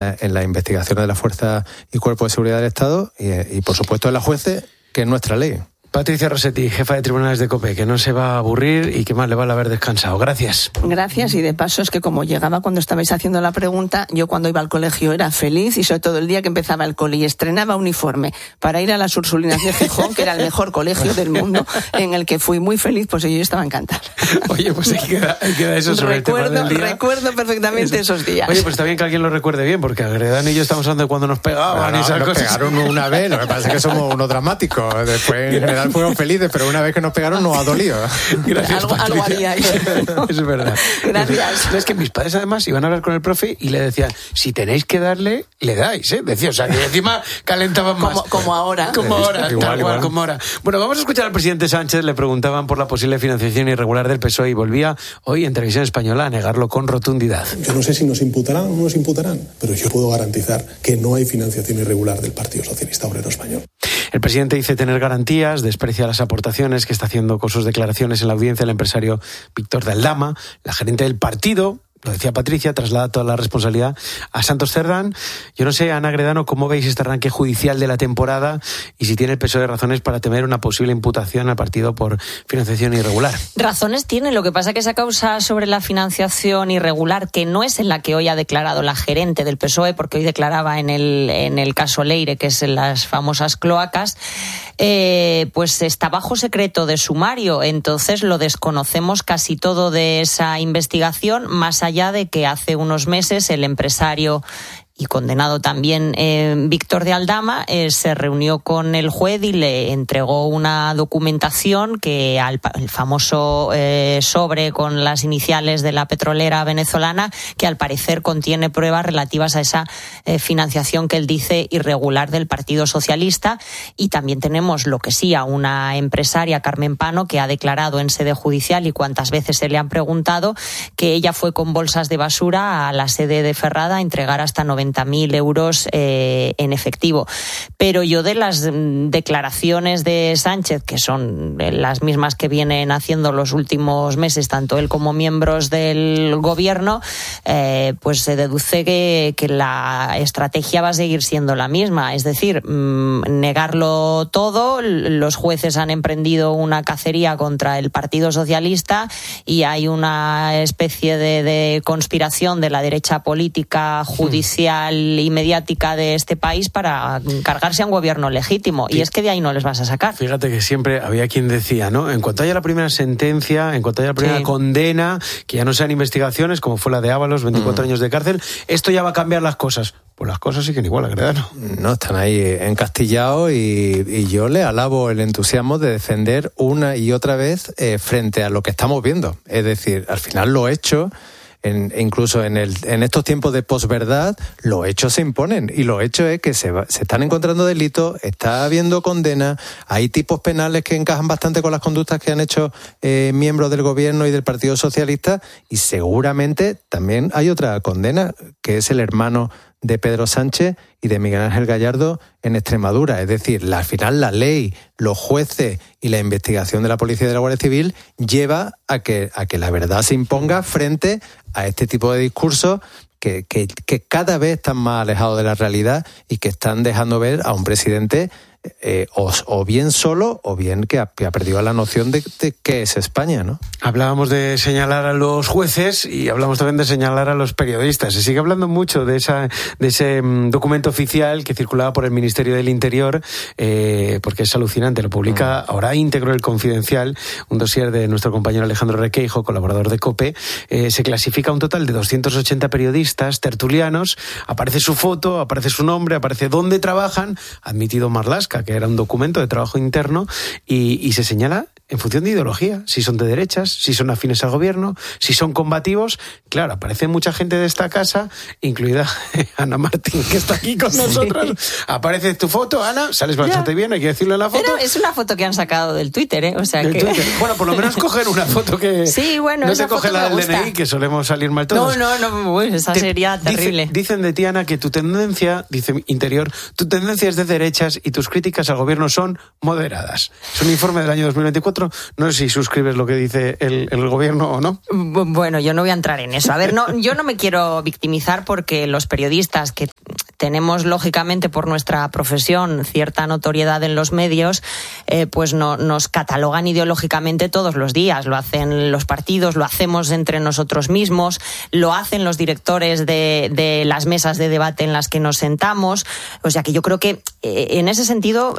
en las investigaciones de la Fuerza y Cuerpo de Seguridad del Estado y por supuesto en la juez, que es nuestra ley. Patricia Rossetti, jefa de tribunales de COPE, que no se va a aburrir y que más le vale haber descansado. Gracias. Gracias, y de paso es que como llegaba cuando estabais haciendo la pregunta, yo cuando iba al colegio era feliz, y sobre todo el día que empezaba el cole y estrenaba uniforme para ir a las Ursulinas de Gijón, que era el mejor colegio del mundo, en el que fui muy feliz, pues yo estaba encantada. Oye, pues ahí queda eso sobre el tema del día. Recuerdo perfectamente esos días. Oye, pues está bien que alguien lo recuerde bien, porque Agredano y yo estamos hablando de cuando nos pegaban y esas nos cosas. Pegaron una vez, lo que pasa es que somos unos dramáticos. Después en general fueron felices, pero una vez que nos pegaron nos ha dolido. Gracias, algo haría yo. Es verdad. Gracias. Es que mis padres además iban a hablar con el profe y le decían, si tenéis que darle, le dais, ¿eh? Decía, o sea, que encima calentaban más. Como ahora. Como ahora, igual. como ahora. Bueno, vamos a escuchar al presidente Sánchez. Le preguntaban por la posible financiación irregular del PSOE y volvía hoy en Televisión Española a negarlo con rotundidad. Yo no sé si nos imputarán o no nos imputarán, pero yo puedo garantizar que no hay financiación irregular del Partido Socialista Obrero Español. El presidente dice tener garantías, desprecia las aportaciones que está haciendo con sus declaraciones en la audiencia el empresario Víctor de Aldama, la gerente del partido. Lo decía Patricia, traslada toda la responsabilidad a Santos Cerdán. Yo no sé, Ana Agredano, ¿cómo veis este arranque judicial de la temporada y si tiene el PSOE razones para temer una posible imputación al partido por financiación irregular? Razones tiene, lo que pasa es que esa causa sobre la financiación irregular, que no es en la que hoy ha declarado la gerente del PSOE, porque hoy declaraba en el caso Leire, que es en las famosas cloacas, pues está bajo secreto de sumario, entonces lo desconocemos casi todo de esa investigación, más allá de que hace unos meses el empresario y condenado también Víctor de Aldama se reunió con el juez y le entregó una documentación que el famoso sobre con las iniciales de la petrolera venezolana, que al parecer contiene pruebas relativas a esa financiación que él dice irregular del Partido Socialista. Y también tenemos lo que sí a una empresaria, Carmen Pano, que ha declarado en sede judicial, y cuantas veces se le han preguntado, que ella fue con bolsas de basura a la sede de Ferrada a entregar hasta 90.000 euros en efectivo. Pero yo de las declaraciones de Sánchez, que son las mismas que vienen haciendo los últimos meses, tanto él como miembros del gobierno, pues se deduce que la estrategia va a seguir siendo la misma. Es decir, negarlo todo. Los jueces han emprendido una cacería contra el Partido Socialista y hay una especie de conspiración de la derecha política, judicial y mediática de este país para cargarse a un gobierno legítimo. Y es que de ahí no les vas a sacar. Fíjate que siempre había quien decía, ¿no? En cuanto haya la primera sentencia, en cuanto haya la primera condena, que ya no sean investigaciones, como fue la de Ábalos, 24 años de cárcel, esto ya va a cambiar las cosas. Pues las cosas siguen igual, Agredano. No, están ahí encastillados y yo le alabo el entusiasmo de defender una y otra vez frente a lo que estamos viendo. Es decir, al final lo hecho, incluso en estos tiempos de posverdad, los hechos se imponen, y los hechos es que se están encontrando delitos, está habiendo condenas, hay tipos penales que encajan bastante con las conductas que han hecho miembros del gobierno y del Partido Socialista, y seguramente también hay otra condena, que es el hermano de Pedro Sánchez y de Miguel Ángel Gallardo en Extremadura. Es decir, al final la ley, los jueces y la investigación de la Policía y de la Guardia Civil lleva a que la verdad se imponga frente a este tipo de discursos que cada vez están más alejados de la realidad y que están dejando ver a un presidente o bien solo o bien que ha perdido la noción de qué es España, ¿no? Hablábamos de señalar a los jueces y hablamos también de señalar a los periodistas. Se sigue hablando mucho de ese documento oficial que circulaba por el Ministerio del Interior, porque es alucinante. Lo publica ahora íntegro El Confidencial, un dossier de nuestro compañero Alejandro Requeijo, colaborador de COPE. Se clasifica un total de 280 periodistas tertulianos, aparece su foto, aparece su nombre, aparece dónde trabajan, admitido Marlaska, que era un documento de trabajo interno, y se señala en función de ideología, si son de derechas, si son afines al gobierno, si son combativos. Claro, aparece mucha gente de esta casa, incluida Ana Martín, que está aquí con nosotros. Aparece tu foto, Ana, sales bastante bien, hay que decirlo en la foto. Pero es una foto que han sacado del Twitter, o sea que... Twitter. Bueno, por lo menos coger una foto que... Sí, bueno, no se coge la del DNI, que solemos salir mal todos. No, esa sería terrible. Dicen de ti, Ana, que tu tendencia, dice Interior, tu tendencia es de derechas y tus críticas al gobierno son moderadas. Es un informe del año 2024 otro. No sé si suscribes lo que dice el gobierno o no. Bueno, yo no voy a entrar en eso. A ver, yo no me quiero victimizar porque los periodistas que tenemos, lógicamente, por nuestra profesión, cierta notoriedad en los medios, pues nos catalogan ideológicamente todos los días. Lo hacen los partidos, lo hacemos entre nosotros mismos, lo hacen los directores de las mesas de debate en las que nos sentamos. O sea que yo creo que en ese sentido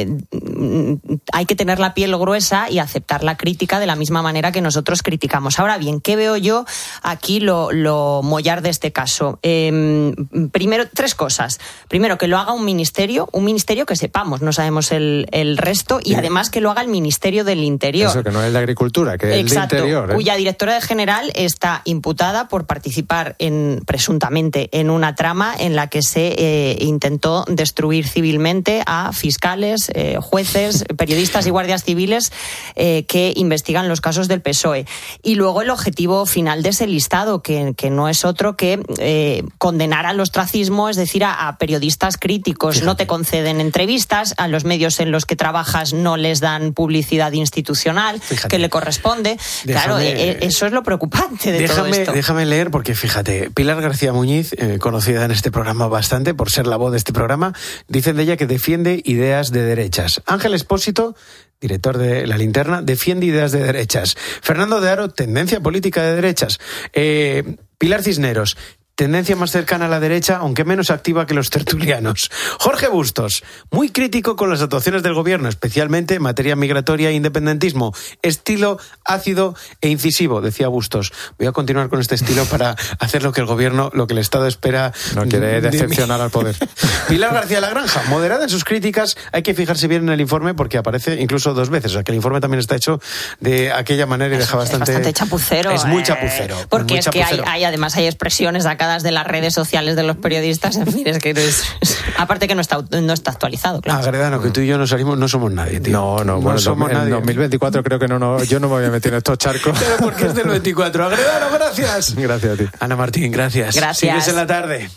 hay que tener la piel gruesa y aceptar la crítica de la misma manera que nosotros criticamos. Ahora bien, ¿qué veo yo aquí lo mollar de este caso? Primero, tres cosas. Primero, que lo haga un ministerio que sepamos, no sabemos el resto, y además que lo haga el Ministerio del Interior. Eso, que no es de Agricultura, que es el de Interior. Cuya directora general está imputada por participar presuntamente en una trama en la que se intentó destruir civilmente a fiscales, jueces, periodistas y guardias civiles que investigan los casos del PSOE. Y luego el objetivo final de ese listado, que no es otro que condenar al ostracismo, es decir, a periodistas críticos. Fíjate. No te conceden entrevistas, a los medios en los que trabajas no les dan publicidad institucional. Fíjate. Que le corresponde. Claro, eso es lo preocupante de todo esto. Déjame leer, porque fíjate, Pilar García Muñiz, conocida en este programa bastante por ser la voz de este programa, dicen de ella que defiende ideas de derechas. Ángel Expósito, director de La Linterna, defiende ideas de derechas. Fernando de Haro, tendencia política de derechas. Pilar Cisneros, tendencia más cercana a la derecha, aunque menos activa que los tertulianos. Jorge Bustos, muy crítico con las actuaciones del gobierno, especialmente en materia migratoria e independentismo. Estilo ácido e incisivo, decía Bustos. Voy a continuar con este estilo para hacer lo que el gobierno, lo que el Estado espera. No quiere decepcionar al poder. Pilar García Lagranja, moderada en sus críticas, hay que fijarse bien en el informe porque aparece incluso 2 veces. O sea, que el informe también está hecho de aquella manera y deja bastante chapucero. Es muy chapucero. Porque muy es chapucero. Que además hay expresiones acá de las redes sociales de los periodistas, en fin, es que aparte que no está actualizado, claro. Agredano, que tú y yo no somos nadie, tío. No, bueno, somos en 2024 creo que yo no me voy a meter en estos charcos. Pero porque es del 24. Agredano, gracias. Gracias a ti. Ana Martín, gracias. Sigues en la tarde.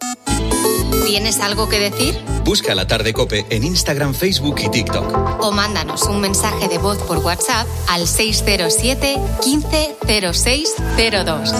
¿Tienes algo que decir? Busca La Tarde COPE en Instagram, Facebook y TikTok. O mándanos un mensaje de voz por WhatsApp al 607 15 06 02.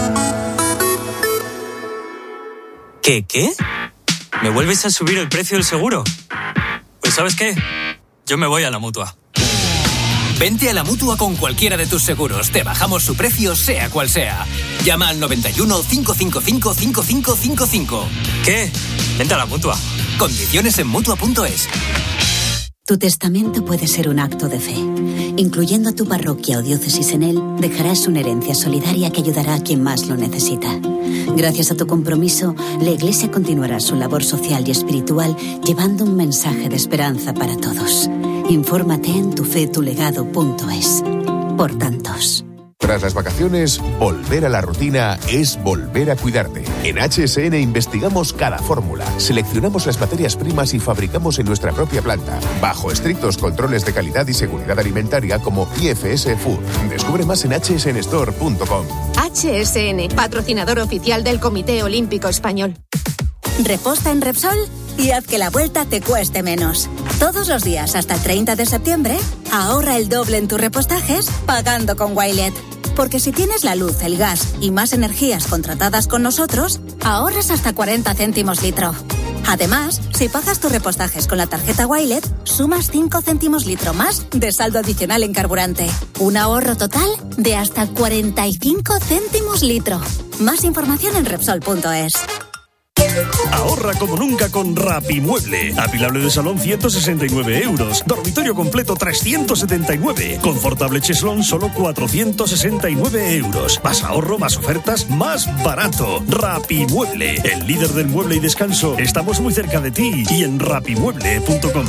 ¿Qué? ¿Me vuelves a subir el precio del seguro? Pues ¿sabes qué? Yo me voy a la Mutua. Vente a la Mutua con cualquiera de tus seguros. Te bajamos su precio, sea cual sea. Llama al 91 555 5555. ¿Qué? Vente a la Mutua. Condiciones en Mutua.es. Tu testamento puede ser un acto de fe. Incluyendo a tu parroquia o diócesis en él, dejarás una herencia solidaria que ayudará a quien más lo necesita. Gracias a tu compromiso, la Iglesia continuará su labor social y espiritual llevando un mensaje de esperanza para todos. Infórmate en tufetulegado.es. Por tantos. Tras las vacaciones, volver a la rutina es volver a cuidarte. En HSN investigamos cada fórmula, seleccionamos las materias primas y fabricamos en nuestra propia planta, bajo estrictos controles de calidad y seguridad alimentaria como IFS Food. Descubre más en hsnstore.com. HSN, patrocinador oficial del Comité Olímpico Español. Reposta en Repsol y haz que la vuelta te cueste menos. Todos los días hasta el 30 de septiembre, ahorra el doble en tus repostajes pagando con Wilet. Porque si tienes la luz, el gas y más energías contratadas con nosotros, ahorras hasta 40 céntimos litro. Además, si pagas tus repostajes con la tarjeta Wilet, sumas 5 céntimos litro más de saldo adicional en carburante. Un ahorro total de hasta 45 céntimos litro. Más información en Repsol.es. Ahorra como nunca con Rapimueble. Apilable de salón 169 euros. Dormitorio completo 379. Confortable cheslón solo 469 euros. Más ahorro, más ofertas, más barato. Rapimueble, el líder del mueble y descanso. Estamos muy cerca de ti y en rapimueble.com.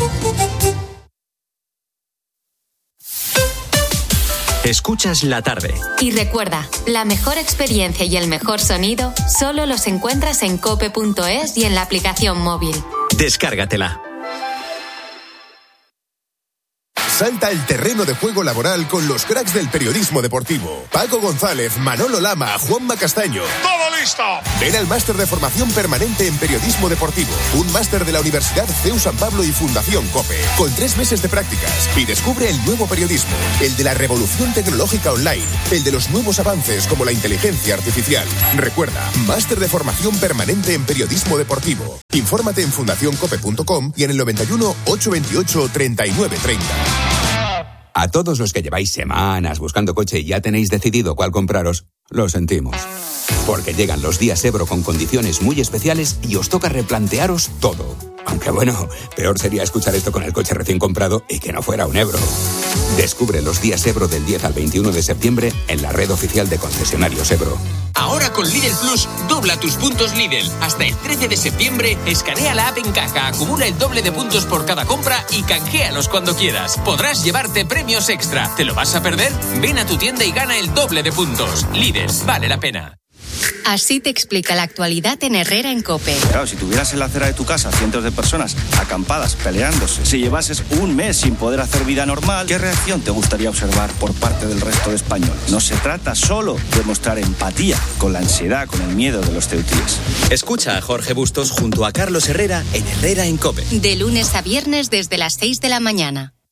Escuchas La Tarde. Y recuerda, la mejor experiencia y el mejor sonido solo los encuentras en cope.es y en la aplicación móvil. Descárgatela. Salta al terreno de juego laboral con los cracks del periodismo deportivo. Paco González, Manolo Lama, Juanma Castaño. ¡Todo listo! Ven al máster de formación permanente en periodismo deportivo. Un máster de la Universidad CEU San Pablo y Fundación COPE. Con 3 meses de prácticas. Y descubre el nuevo periodismo. El de la revolución tecnológica online. El de los nuevos avances como la inteligencia artificial. Recuerda, máster de formación permanente en periodismo deportivo. Infórmate en fundacioncope.com y en el 91 828 3930. A todos los que lleváis semanas buscando coche y ya tenéis decidido cuál compraros, lo sentimos. Porque llegan los días Ebro con condiciones muy especiales y os toca replantearos todo. Aunque bueno, peor sería escuchar esto con el coche recién comprado y que no fuera un Ebro. Descubre los días Ebro del 10 al 21 de septiembre en la red oficial de concesionarios Ebro. Ahora con Lidl Plus, dobla tus puntos Lidl. Hasta el 13 de septiembre, escanea la app en caja, acumula el doble de puntos por cada compra y canjealos cuando quieras. Podrás llevarte premios extra. ¿Te lo vas a perder? Ven a tu tienda y gana el doble de puntos. Lidl, vale la pena. Así te explica la actualidad en Herrera en COPE. Claro, si tuvieras en la acera de tu casa cientos de personas acampadas, peleándose, si llevases un mes sin poder hacer vida normal, ¿qué reacción te gustaría observar por parte del resto de españoles? No se trata solo de mostrar empatía con la ansiedad, con el miedo de los ceutíes. Escucha a Jorge Bustos junto a Carlos Herrera en Herrera en COPE. De lunes a viernes desde las 6 de la mañana.